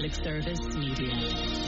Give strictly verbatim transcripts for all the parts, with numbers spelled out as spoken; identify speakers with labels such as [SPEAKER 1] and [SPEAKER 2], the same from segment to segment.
[SPEAKER 1] Public Service Media.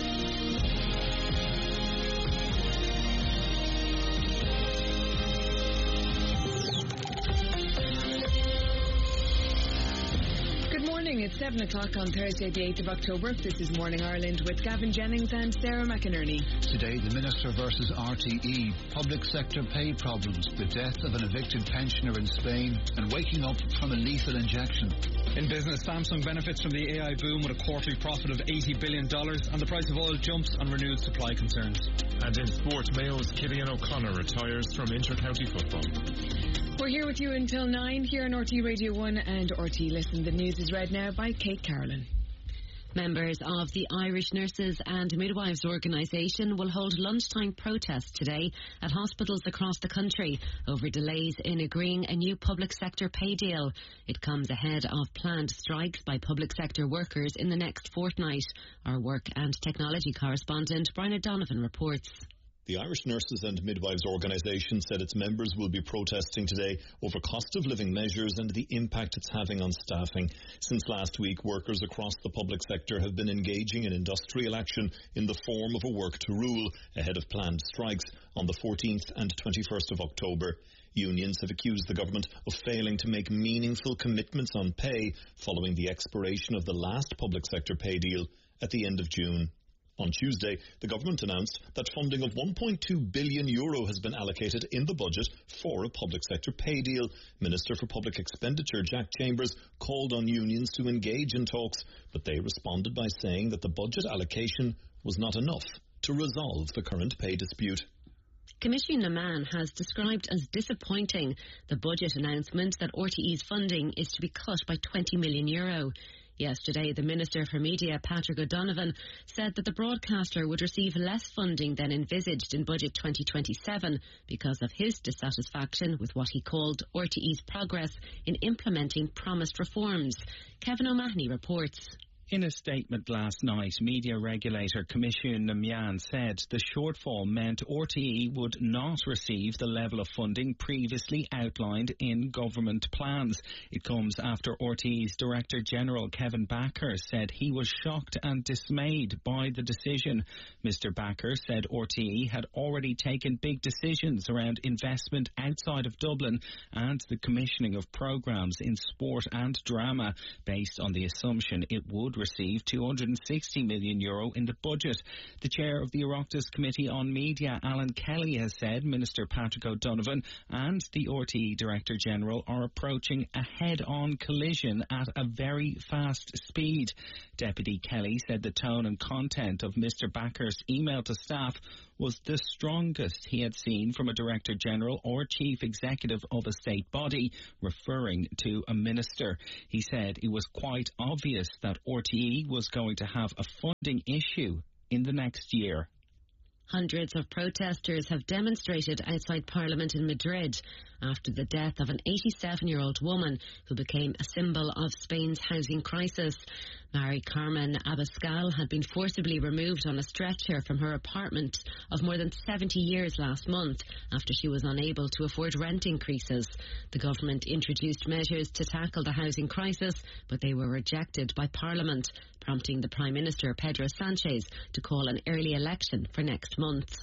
[SPEAKER 2] It's seven o'clock on Thursday, the eighth of October. This is Morning Ireland with Gavin Jennings and Sarah McInerney.
[SPEAKER 3] Today, the Minister versus R T E, public sector pay problems, the death of an evicted pensioner in Spain, and waking up from a lethal injection.
[SPEAKER 4] In business, Samsung benefits from the A I boom with a quarterly profit of eighty billion dollars, and the price of oil jumps on renewed supply concerns.
[SPEAKER 5] And in sport, Mayo's Killian O'Connor retires from inter-county football.
[SPEAKER 2] We're here with you until nine here on R T Radio one and R T Listen. The news is read now by Kate Carolyn.
[SPEAKER 1] Members of the Irish Nurses and Midwives Organisation will hold lunchtime protests today at hospitals across the country over delays in agreeing a new public sector pay deal. It comes ahead of planned strikes by public sector workers in the next fortnight. Our work and technology correspondent Brian O'Donovan reports.
[SPEAKER 6] The Irish Nurses and Midwives Organisation said its members will be protesting today over cost of living measures and the impact it's having on staffing. Since last week, workers across the public sector have been engaging in industrial action in the form of a work to rule ahead of planned strikes on the fourteenth and twenty-first of October. Unions have accused the government of failing to make meaningful commitments on pay following the expiration of the last public sector pay deal at the end of June. On Tuesday, the government announced that funding of one point two billion euro has been allocated in the budget for a public sector pay deal. Minister for Public Expenditure Jack Chambers called on unions to engage in talks, but they responded by saying that the budget allocation was not enough to resolve the current pay dispute.
[SPEAKER 1] Commissioner Naman has described as disappointing the budget announcement that R T E's funding is to be cut by twenty million euro. Yesterday, the Minister for Media, Patrick O'Donovan, said that the broadcaster would receive less funding than envisaged in Budget twenty twenty-seven because of his dissatisfaction with what he called R T E's progress in implementing promised reforms. Kevin O'Mahony reports.
[SPEAKER 7] In a statement last night, media regulator Commissioner Namian said the shortfall meant R T E would not receive the level of funding previously outlined in government plans. It comes after R T E's Director General Kevin Backer said he was shocked and dismayed by the decision. Mister Backer said R T E had already taken big decisions around investment outside of Dublin and the commissioning of programmes in sport and drama based on the assumption it would receive two hundred sixty million euro in the budget. The chair of the Oireachtas Committee on Media, Alan Kelly, has said Minister Patrick O'Donovan and the R T E Director General are approaching a head-on collision at a very fast speed. Deputy Kelly said the tone and content of Mister Backer's email to staff was the strongest he had seen from a Director General or Chief Executive of a state body, referring to a minister. He said it was quite obvious that R T E was going to have a funding issue in the next year.
[SPEAKER 1] Hundreds of protesters have demonstrated outside Parliament in Madrid after the death of an eighty-seven-year-old woman who became a symbol of Spain's housing crisis. Mary Carmen Abascal had been forcibly removed on a stretcher from her apartment of more than seventy years last month after she was unable to afford rent increases. The government introduced measures to tackle the housing crisis, but they were rejected by Parliament, prompting the Prime Minister Pedro Sanchez to call an early election for next month.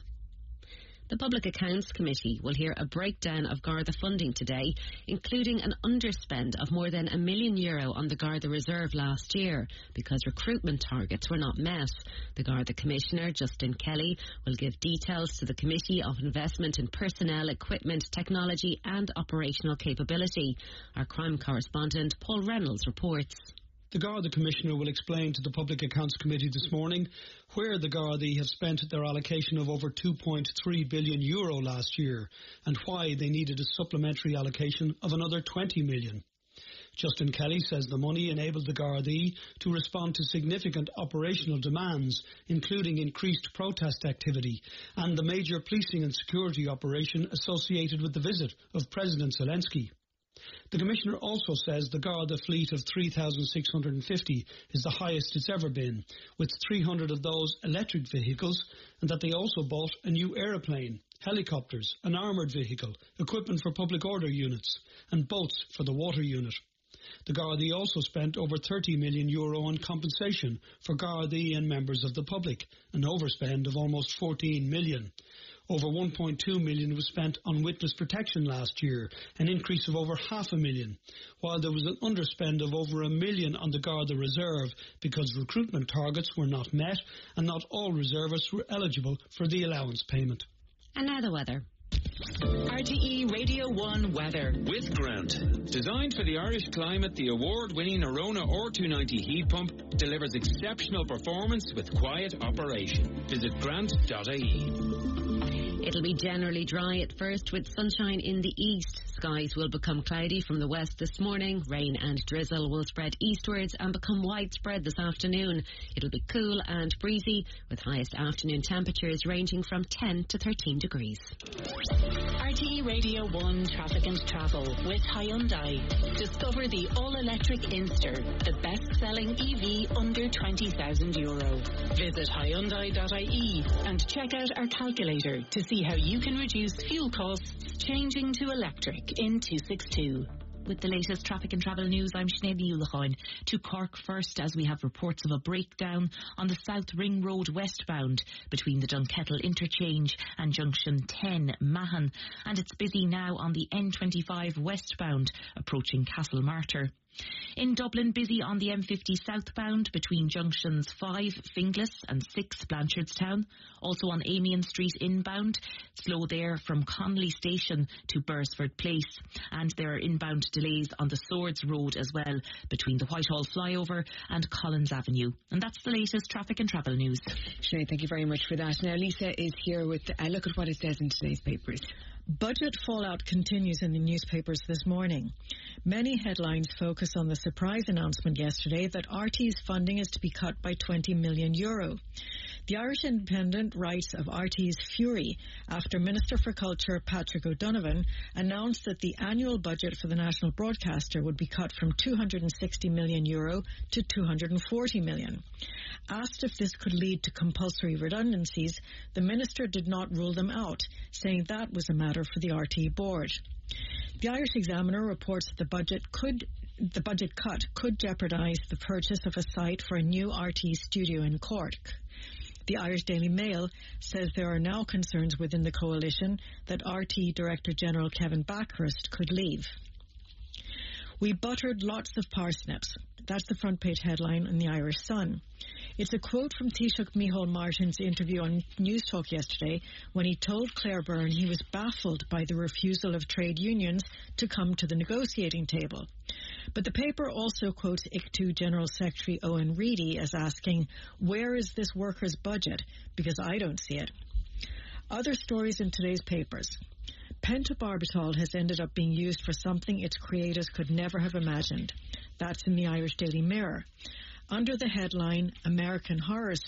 [SPEAKER 1] The Public Accounts Committee will hear a breakdown of Garda funding today, including an underspend of more than a million euro on the Garda Reserve last year because recruitment targets were not met. The Garda Commissioner, Justin Kelly, will give details to the Committee of Investment in Personnel, Equipment, Technology and Operational Capability. Our crime correspondent, Paul Reynolds, reports.
[SPEAKER 8] The Garda Commissioner will explain to the Public Accounts Committee this morning where the Gardaí have spent their allocation of over two point three billion euro last year and why they needed a supplementary allocation of another twenty million. Justin Kelly says the money enabled the Gardaí to respond to significant operational demands, including increased protest activity and the major policing and security operation associated with the visit of President Zelensky. The Commissioner also says the Garda fleet of three thousand six hundred fifty is the highest it's ever been, with three hundred of those electric vehicles, and that they also bought a new aeroplane, helicopters, an armoured vehicle, equipment for public order units, and boats for the water unit. The Gardaí also spent over thirty million euro on compensation for Gardaí and members of the public, an overspend of almost fourteen million. Over one point two million was spent on witness protection last year, an increase of over half a million, while there was an underspend of over a million on the Garda Reserve because recruitment targets were not met and not all reservists were eligible for the allowance payment.
[SPEAKER 1] And now the weather.
[SPEAKER 9] R T E Radio one weather.
[SPEAKER 10] With Grant. Designed for the Irish climate, the award-winning Arona R two ninety heat pump delivers exceptional performance with quiet operation. Visit grant dot I E.
[SPEAKER 1] It'll be generally dry at first with sunshine in the east. Skies will become cloudy from the west this morning. Rain and drizzle will spread eastwards and become widespread this afternoon. It'll be cool and breezy with highest afternoon temperatures ranging from ten to thirteen degrees.
[SPEAKER 9] R T E Radio one Traffic and Travel with Hyundai. Discover the all-electric Inster, the best-selling E V under twenty thousand euro. Visit hyundai dot I E and check out our calculator to see how you can reduce fuel costs changing to electric in two sixty-two.
[SPEAKER 11] With the latest traffic and travel news, I'm Sinead Ullachoin. To Cork first, as we have reports of a breakdown on the South Ring Road westbound between the Dunkettle interchange and junction ten Mahon, and it's busy now on the N twenty-five westbound approaching Castlemartyr. In Dublin, busy on the M fifty southbound between junctions five Finglas and six Blanchardstown. Also on Amiens Street inbound, slow there from Connolly Station to Bursford Place. And there are inbound delays on the Swords Road as well between the Whitehall flyover and Collins Avenue. And that's the latest traffic and travel news.
[SPEAKER 2] Sinead, thank you very much for that. Now Lisa is here with a look at what it says in today's papers.
[SPEAKER 12] Budget fallout continues in the newspapers this morning. Many headlines focus on the surprise announcement yesterday that R T's funding is to be cut by twenty million euro. The Irish Independent writes of R T's fury after Minister for Culture Patrick O'Donovan announced that the annual budget for the national broadcaster would be cut from two hundred sixty million euro to two hundred forty million. Asked if this could lead to compulsory redundancies, the minister did not rule them out, saying that was a matter for the R T board. The Irish Examiner reports that the budget could the budget cut could jeopardise the purchase of a site for a new R T studio in Cork. The Irish Daily Mail says there are now concerns within the coalition that R T Director General Kevin Backhurst could leave. We buttered lots of parsnips. That's the front page headline in the Irish Sun. It's a quote from Taoiseach Micheál Martin's interview on News Talk yesterday when he told Claire Byrne he was baffled by the refusal of trade unions to come to the negotiating table. But the paper also quotes I C T U General Secretary Owen Reedy as asking, where is this workers' budget? Because I don't see it. Other stories in today's papers. Pentobarbital has ended up being used for something its creators could never have imagined. That's in the Irish Daily Mirror. Under the headline, American Horror